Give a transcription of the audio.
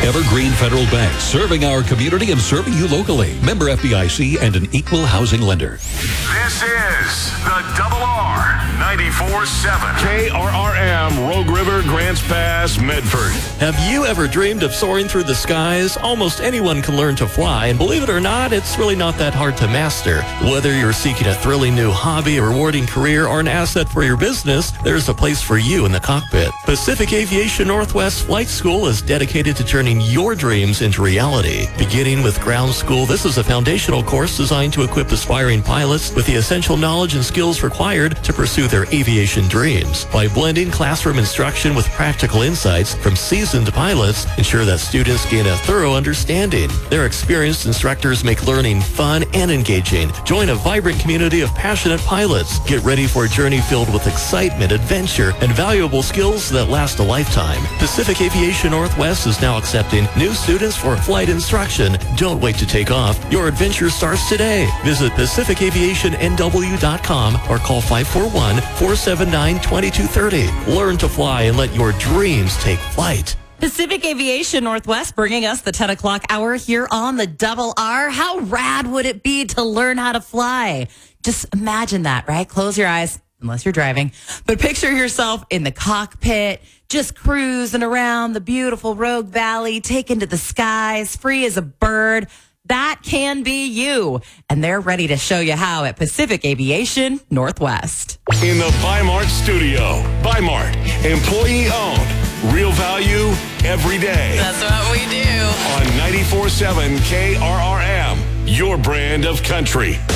Evergreen Federal Bank, serving our community and serving you locally. Member FDIC and an equal housing lender. This is the Double R 94.7 KRRM, Rogue River, Grants Pass, Medford. Have you ever dreamed of soaring through the skies? Almost anyone can learn to fly, and believe it or not, it's really not that hard to master. Whether you're seeking a thrilling new hobby, a rewarding career, or an asset for your business, there's a place for you in the cockpit. Pacific Aviation Northwest Flight School is dedicated to turning your dreams into reality. Beginning with ground school, this is a foundational course designed to equip aspiring pilots with the essential knowledge and skills required to pursue their aviation dreams. By blending classroom instruction with practical insights from seasoned pilots, ensure that students gain a thorough understanding. Their experienced instructors make learning fun and engaging. Join a vibrant community of passionate pilots. Get ready for a journey filled with excitement, adventure, and valuable skills that last a lifetime. Pacific Aviation Northwest is now accepting new students for flight instruction. Don't wait to take off. Your adventure starts today. Visit PacificAviationNW.com or call 541-479-2230. Learn to fly and let your dreams take flight. Pacific Aviation Northwest bringing us the 10 o'clock hour here on the Double R. How rad would it be to learn how to fly? Just imagine that, right? Close your eyes, unless you're driving. But picture yourself in the cockpit, just cruising around the beautiful Rogue Valley, taken to the skies, free as a bird. That can be you. And they're ready to show you how at Pacific Aviation Northwest. In the Bimart studio. Bimart, employee owned. Real value every day. That's what we do. On 94.7 KRRM, your brand of country.